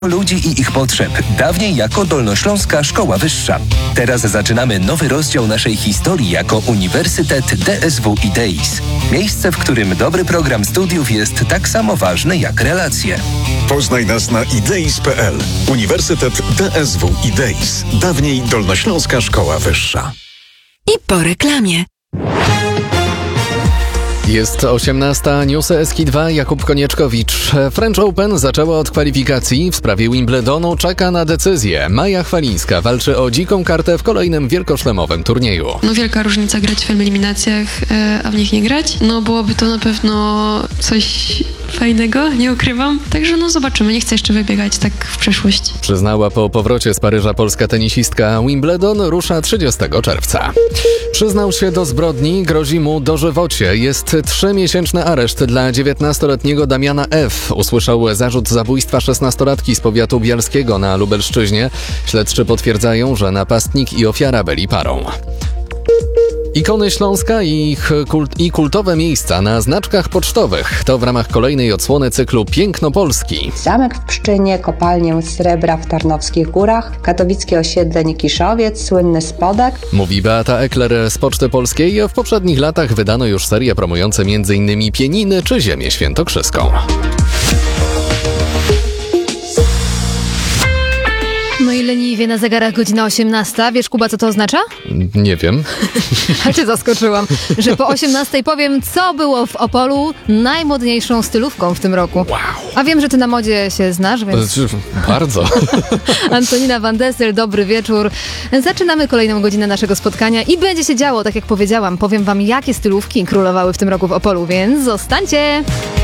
ludzi i ich potrzeb, dawniej jako Dolnośląska Szkoła Wyższa. Teraz zaczynamy nowy rozdział naszej historii jako Uniwersytet DSW IDEIS. Miejsce, w którym dobry program studiów jest tak samo ważny jak relacje. Poznaj nas na ideis.pl. Uniwersytet DSW IDEIS. Dawniej Dolnośląska Szkoła Wyższa. I po reklamie. Jest 18. Newsy Eski 2. Jakub Konieczkowicz. French Open zaczęła od kwalifikacji. W sprawie Wimbledonu czeka na decyzję. Maja Chwalińska walczy o dziką kartę w kolejnym wielkoszlemowym turnieju. Wielka różnica grać w eliminacjach, a w nich nie grać. Byłoby to na pewno coś fajnego, nie ukrywam. Także zobaczymy. Nie chcę jeszcze wybiegać tak w przyszłość. Przyznała po powrocie z Paryża polska tenisistka. Wimbledon rusza 30 czerwca. Przyznał się do zbrodni, grozi mu dożywocie. Jest 3-miesięczny areszt dla 19-letniego Damiana F. Usłyszał zarzut zabójstwa 16-latki z powiatu bialskiego na Lubelszczyźnie. Śledczy potwierdzają, że napastnik i ofiara byli parą. Ikony Śląska i kultowe miejsca na znaczkach pocztowych. To w ramach kolejnej odsłony cyklu Piękno Polski. Zamek w Pszczynie, kopalnię srebra w Tarnowskich Górach, katowickie osiedle Nikiszowiec, słynny Spodek. Mówi Beata Ekler z Poczty Polskiej. W poprzednich latach wydano już serie promujące m.in. Pieniny czy Ziemię Świętokrzyską. I leniwie na zegarach godzina 18. Wiesz, Kuba, co to oznacza? Nie wiem. A cię zaskoczyłam, że po 18 powiem, co było w Opolu najmodniejszą stylówką w tym roku. Wow. A wiem, że ty na modzie się znasz, więc... Bardzo. Antonina Van Dessel, dobry wieczór. Zaczynamy kolejną godzinę naszego spotkania i będzie się działo, tak jak powiedziałam. Powiem wam, jakie stylówki królowały w tym roku w Opolu, więc zostańcie!